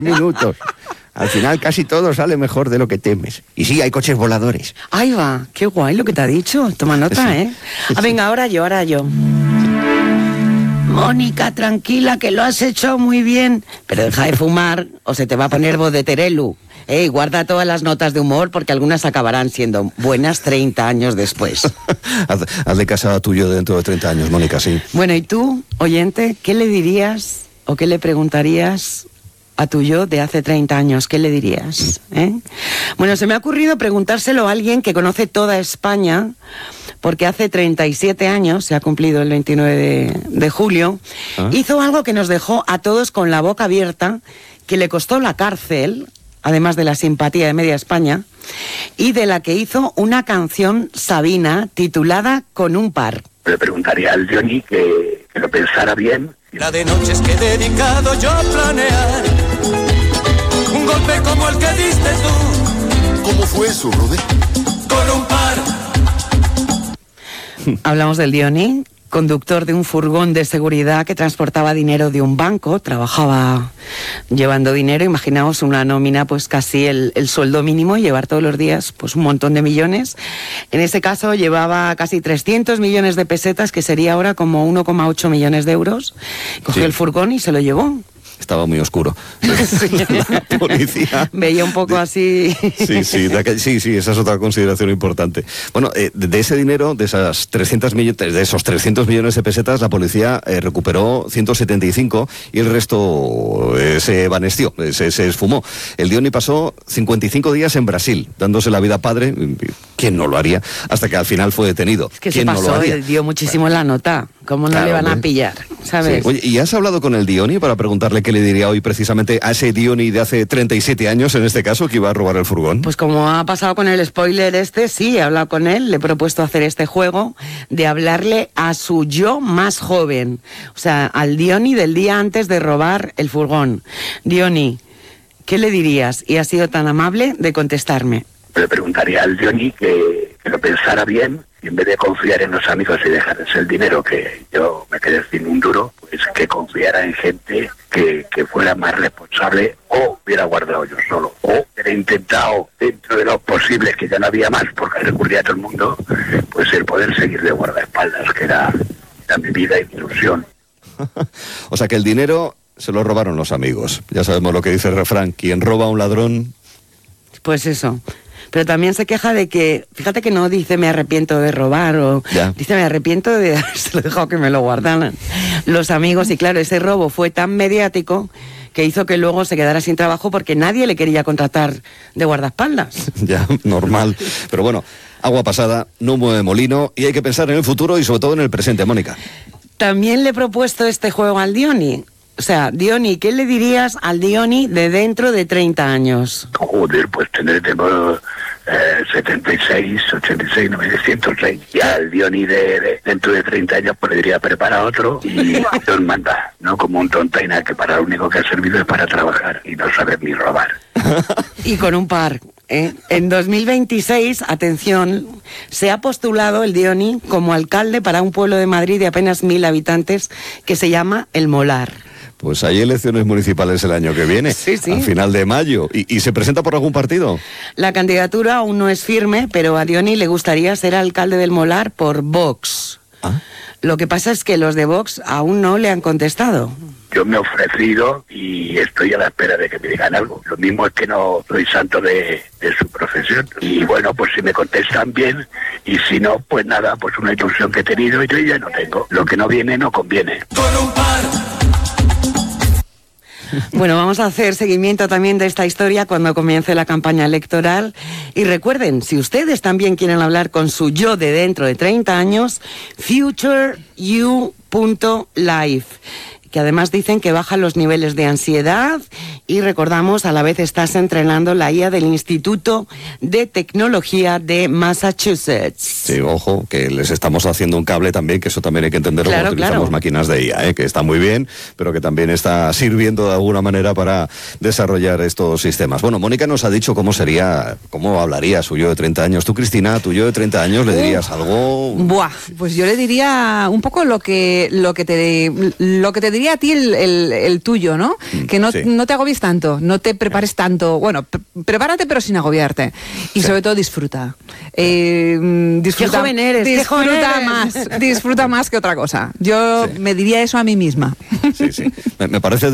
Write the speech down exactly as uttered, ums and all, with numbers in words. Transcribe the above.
minutos. Al final casi todo sale mejor de lo que temes. Y sí, hay coches voladores. Ahí va, qué guay lo que te ha dicho. Toma nota, sí. ¿eh? Ah, venga, ahora yo, ahora yo. Mónica, tranquila, que lo has hecho muy bien. Pero deja de fumar o se te va a poner voz de Terelu. Ey, guarda todas las notas de humor porque algunas acabarán siendo buenas treinta años después. haz, hazle caso a tuyo dentro de treinta años, Mónica, sí. Bueno, y tú, oyente, ¿qué le dirías o qué le preguntarías a tu yo de hace treinta años? ¿Qué le dirías? ¿Eh? Bueno, se me ha ocurrido preguntárselo a alguien que conoce toda España, porque hace treinta y siete años, se ha cumplido el veintinueve de, de julio, ¿Ah? hizo algo que nos dejó a todos con la boca abierta, que le costó la cárcel, además de la simpatía de media España, y de la que hizo una canción sabina titulada Con un par. Le preguntaría al Diony que, que lo pensara bien. La de noches que he dedicado yo a planear un golpe como el que diste tú. ¿Cómo fue eso, Rode? Con un par. Hablamos del Diony, conductor de un furgón de seguridad que transportaba dinero de un banco, trabajaba llevando dinero, imaginaos una nómina pues casi el, el sueldo mínimo y llevar todos los días pues un montón de millones. En ese caso llevaba casi trescientos millones de pesetas, que sería ahora como uno coma ocho millones de euros. Cogió sí. el furgón y se lo llevó. Estaba muy oscuro. Sí. La policía. Veía un poco así. Sí, sí, de, sí, sí, esa es otra consideración importante. Bueno, eh, de ese dinero, de esas trescientos millones, de esos trescientos millones de pesetas, la policía eh, recuperó ciento setenta y cinco y el resto eh, se evanesció, eh, se, se esfumó. El Diony pasó cincuenta y cinco días en Brasil, dándose la vida padre. ¿Quién no lo haría? Hasta que al final fue detenido. Es que ¿Quién se pasó, no lo haría? dio muchísimo la nota. ¿Cómo no claro, le van a pillar? ¿Sabes? Sí. Oye, ¿y has hablado con el Diony para preguntarle qué le diría hoy precisamente a ese Diony de hace treinta y siete años, en este caso, que iba a robar el furgón? Pues como ha pasado con el spoiler este, sí, he hablado con él, le he propuesto hacer este juego de hablarle a su yo más joven, o sea, al Diony del día antes de robar el furgón. Diony, ¿qué le dirías? Y ha sido tan amable de contestarme. Le preguntaría al Diony que, que lo pensara bien, y en vez de confiar en los amigos y dejarles el dinero, que yo me quedé sin un duro, pues que confiara en gente que, que fuera más responsable, o hubiera guardado yo solo, o hubiera intentado, dentro de lo posible, que ya no había más, porque recurría a todo el mundo, pues el poder seguir de guardaespaldas, que era, era mi vida y mi ilusión. O sea que el dinero se lo robaron los amigos. Ya sabemos lo que dice el refrán, quien roba a un ladrón... Pues eso. Pero también se queja de que, fíjate que no dice me arrepiento de robar, o ya. dice me arrepiento de haberse dejado que me lo guardaran los amigos. Y claro, ese robo fue tan mediático que hizo que luego se quedara sin trabajo porque nadie le quería contratar de guardaespaldas. Ya, normal. Pero bueno, agua pasada, no mueve molino, y hay que pensar en el futuro y sobre todo en el presente, Mónica. También le he propuesto este juego al Diony. O sea, Diony, ¿qué le dirías al Diony de dentro de treinta años? Joder, pues tendremos eh, setenta y seis, ochenta y seis, novecientos seis. Y al Diony de, de dentro de treinta años podría preparar otro y nos manda, no como un tontaina que para lo único que ha servido es para trabajar y no saber ni robar. Y con un par. ¿eh? En dos mil veintiséis, atención, se ha postulado el Diony como alcalde para un pueblo de Madrid de apenas mil habitantes que se llama El Molar. Pues hay elecciones municipales el año que viene, sí, sí. al final de mayo. ¿Y, ¿Y se presenta por algún partido? La candidatura aún no es firme, pero a Diony le gustaría ser alcalde del Molar por Vox. ¿Ah? Lo que pasa es que los de Vox aún no le han contestado. Yo me he ofrecido y estoy a la espera de que me digan algo. Lo mismo es que no soy santo de, de su profesión. Y bueno, pues si me contestan bien, y si no, pues nada, pues una ilusión que he tenido y yo ya no tengo. Lo que no viene, no conviene. Con un par. Bueno, vamos a hacer seguimiento también de esta historia cuando comience la campaña electoral. Y recuerden, si ustedes también quieren hablar con su yo de dentro de treinta años, future you punto live. Que además dicen que bajan los niveles de ansiedad y recordamos, a la vez estás entrenando la I A del Instituto de Tecnología de Massachusetts. Sí, ojo, que les estamos haciendo un cable también, que eso también hay que entenderlo claro, cuando utilizamos claro. máquinas de I A, ¿eh? Que está muy bien, pero que también está sirviendo de alguna manera para desarrollar estos sistemas. Bueno, Mónica nos ha dicho cómo sería, cómo hablaría su yo de treinta años. Tú, Cristina, tu yo de treinta años, ¿le dirías uh, algo? Buah, pues yo le diría un poco lo que, lo que te, lo que te diría diría a ti el, el, el tuyo, ¿no? Que no, sí. no te agobies tanto, no te prepares tanto. Bueno, pre- prepárate pero sin agobiarte. Y Sí. sobre todo disfruta. Eh, disfruta Qué joven eres, qué joven disfruta eres. más, disfruta más que otra cosa. Yo Sí. me diría eso a mí misma. Sí, sí. Me, me parece